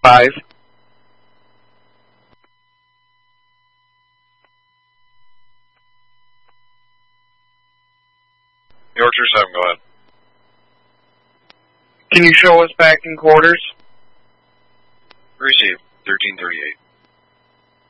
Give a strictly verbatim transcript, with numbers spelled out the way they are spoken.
Five. Yorkshire seven, go ahead. Can you show us back in quarters? Receive, thirteen thirty-eight.